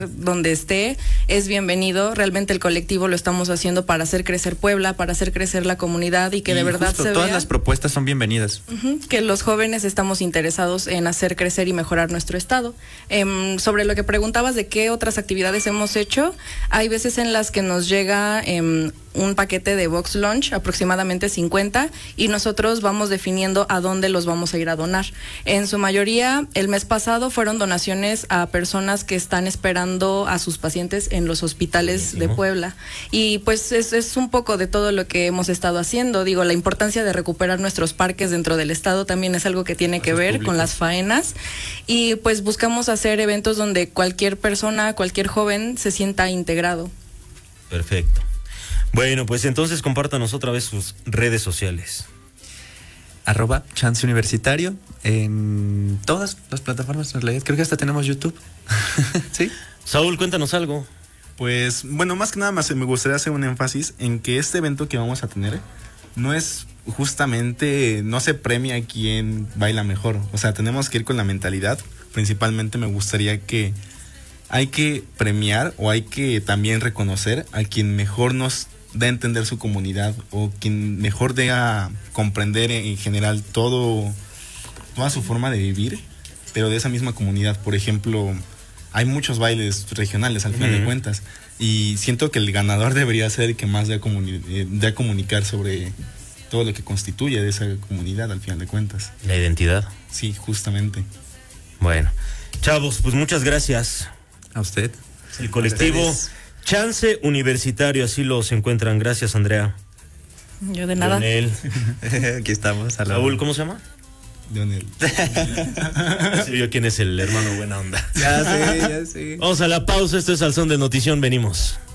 donde esté, es bienvenido. Realmente el colectivo lo estamos haciendo para hacer crecer Puebla, para hacer crecer la comunidad y que de verdad justo, se todas vea, las propuestas son bienvenidas. que los jóvenes estamos interesados en hacer crecer y mejorar nuestro estado. Sobre lo que preguntabas de qué otras actividades hemos hecho, hay veces en las que nos llega un paquete de box lunch, aproximadamente 50, y nosotros vamos definiendo a dónde los vamos a ir a donar. En su mayoría, el mes pasado fueron donaciones a personas que están esperando a sus pacientes en los hospitales de Puebla. Y pues es un poco de todo lo que hemos estado haciendo. Digo, la importancia de recuperar nuestros parques dentro del estado también es algo que tiene que ver con las faenas. Y pues buscamos hacer eventos donde cualquier persona, cualquier joven se sienta integrado. Perfecto. Bueno, pues entonces compártanos otra vez sus redes sociales. @Chance Universitario en todas las plataformas, en realidad. Creo que hasta tenemos YouTube. ¿Sí? Saúl, cuéntanos algo. Pues, bueno, más que nada más me gustaría hacer un énfasis en que este evento que vamos a tener no es justamente, no se premia a quien baila mejor. O sea, tenemos que ir con la mentalidad. Principalmente me gustaría que hay que premiar o hay que también reconocer a quien mejor nos dé a entender su comunidad o quien mejor dé a comprender en general toda su forma de vivir, pero de esa misma comunidad. Por ejemplo, hay muchos bailes regionales al final de cuentas y siento que el ganador debería ser el que más dé a comunicar sobre todo lo que constituye de esa comunidad al final de cuentas. La identidad. Sí, justamente. Bueno, chavos, pues muchas gracias. A usted. El colectivo Chance Universitario, así los encuentran. Gracias, Andrea. Yo de nada. Leonel. Aquí estamos. Saúl, ¿cómo se llama? Leonel. Sí, yo quién es el hermano buena onda. Ya sé. Vamos a la pausa, esto es Al Son de Notición, venimos.